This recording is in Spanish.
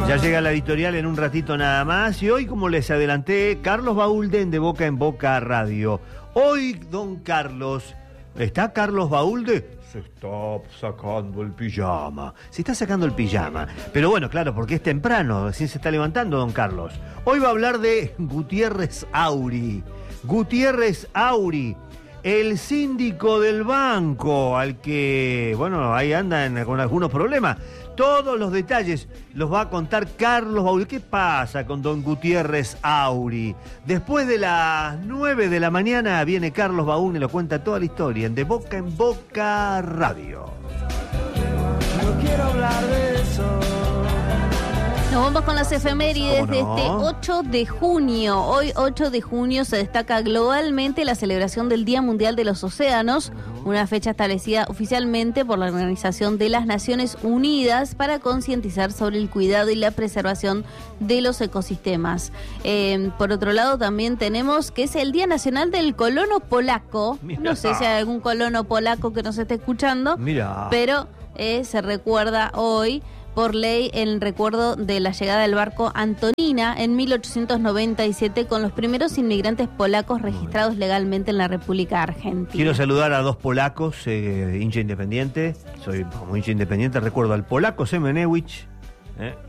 Ya llega la editorial en un ratito nada más. Y hoy, como les adelanté, Carlos Baulden de Boca en Boca Radio. Hoy, don Carlos, ¿está Carlos Baulde? Se está sacando el pijama. Se está sacando el pijama. Pero bueno, claro, porque es temprano. Recién se está levantando, don Carlos. Hoy va a hablar de Gutiérrez Auri. Gutiérrez Auri, el síndico del banco, al que, bueno, ahí andan con algunos problemas. Todos los detalles los va a contar Carlos Baulden. ¿Qué pasa con don Gutiérrez Auri? Después de las 9 de la mañana viene Carlos Baulden y lo cuenta toda la historia en De Boca en Boca Radio. No quiero hablar de eso. Nos vamos con las efemérides de este 8 de junio. Hoy, 8 de junio, se destaca globalmente la celebración del Día Mundial de los Océanos, una fecha establecida oficialmente por la Organización de las Naciones Unidas para concientizar sobre el cuidado y la preservación de los ecosistemas. Por otro lado, también tenemos que es el Día Nacional del Colono Polaco. Mirá. No sé si hay algún colono polaco que nos esté escuchando, pero se recuerda hoy por ley en recuerdo de la llegada del barco Antonina en 1897 con los primeros inmigrantes polacos registrados legalmente en la República Argentina. Quiero saludar a dos polacos, hincha independiente. Soy como hincha independiente, recuerdo al polaco Semenewicz